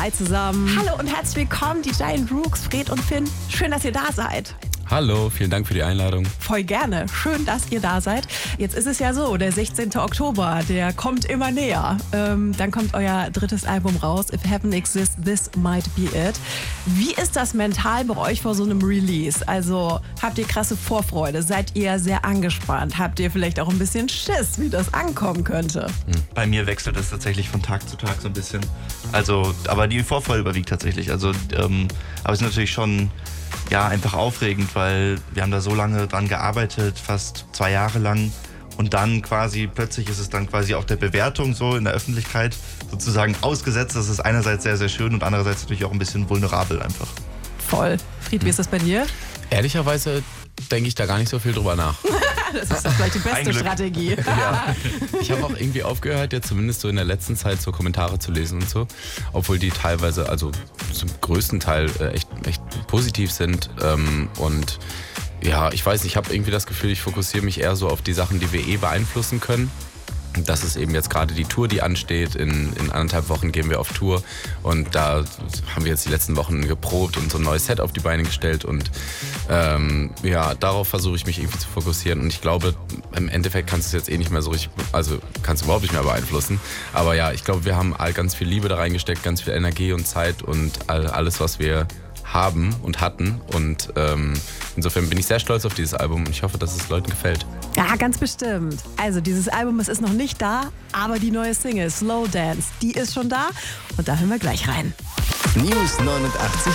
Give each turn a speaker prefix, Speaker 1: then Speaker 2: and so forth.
Speaker 1: Hi zusammen. Hallo und herzlich willkommen, die Giant Rooks, Fred und Finn. Schön, dass ihr da seid.
Speaker 2: Hallo, vielen Dank für die Einladung.
Speaker 1: Voll gerne. Schön, dass ihr da seid. Jetzt ist es ja so, der 16. Oktober, der kommt immer näher. Dann kommt euer drittes Album raus, If Heaven Exists, This Might Be It. Wie ist das mental bei euch vor so einem Release? Also habt ihr krasse Vorfreude? Seid ihr sehr angespannt? Habt ihr vielleicht auch ein bisschen Schiss, wie das ankommen könnte?
Speaker 3: Bei mir wechselt es tatsächlich von Tag zu Tag so ein bisschen. Also, aber die Vorfreude überwiegt tatsächlich. Also, aber es ist natürlich schon einfach aufregend, weil wir haben da so lange dran gearbeitet, fast 2 Jahre lang. Und dann plötzlich ist es dann quasi auch der Bewertung so in der Öffentlichkeit sozusagen ausgesetzt. Das ist einerseits sehr, sehr schön und andererseits natürlich auch ein bisschen vulnerabel einfach.
Speaker 1: Voll. Fried, wie ist das bei dir?
Speaker 2: Ehrlicherweise denke ich da gar nicht so viel drüber nach.
Speaker 1: Das ist doch vielleicht die beste Strategie.
Speaker 2: Ja. Ich habe auch irgendwie aufgehört, jetzt zumindest so in der letzten Zeit so Kommentare zu lesen und so. Obwohl die teilweise, also zum größten Teil echt positiv sind. Und ja, ich weiß nicht, ich habe irgendwie das Gefühl, ich fokussiere mich eher so auf die Sachen, die wir beeinflussen können. Das ist eben jetzt gerade die Tour, die ansteht. In 1,5 Wochen gehen wir auf Tour und da haben wir jetzt die letzten Wochen geprobt und so ein neues Set auf die Beine gestellt und darauf versuche ich mich irgendwie zu fokussieren und ich glaube, im Endeffekt kannst du es jetzt nicht mehr so richtig, also kannst du überhaupt nicht mehr beeinflussen, aber ja, ich glaube, wir haben ganz viel Liebe da reingesteckt, ganz viel Energie und Zeit und alles, was wir haben und hatten und insofern bin ich sehr stolz auf dieses Album und ich hoffe, dass es Leuten gefällt.
Speaker 1: Ja, ganz bestimmt. Also dieses Album, es ist noch nicht da, aber die neue Single Slow Dance, die ist schon da und da hören wir gleich rein.
Speaker 4: News 89